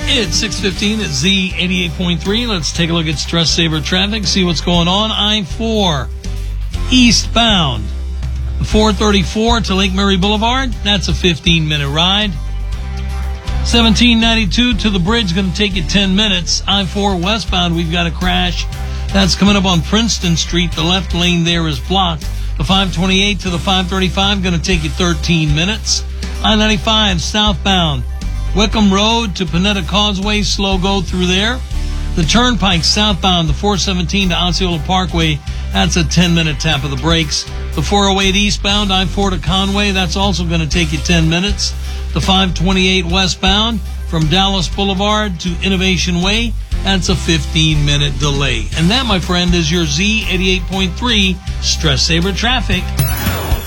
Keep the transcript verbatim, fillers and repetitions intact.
It's six fifteen at Z eighty-eight point three. Let's take a look at Stress Saver traffic, see what's going on. I four eastbound, four thirty-four to Lake Mary Boulevard. That's a fifteen-minute ride. seventeen ninety-two to the bridge, going to take you ten minutes. I four westbound, we've got a crash. That's coming up on Princeton Street. The left lane there is blocked. The five twenty-eight to the five thirty-five, going to take you thirteen minutes. I ninety-five southbound, Wickham Road to Panetta Causeway, slow go through there. The Turnpike southbound, the four seventeen to Osceola Parkway, that's a ten-minute tap of the brakes. The four oh eight eastbound, I four to Conway, that's also going to take you ten minutes. The five twenty-eight westbound from Dallas Boulevard to Innovation Way, that's a fifteen-minute delay. And that, my friend, is your Z eighty-eight point three Stress Saver traffic.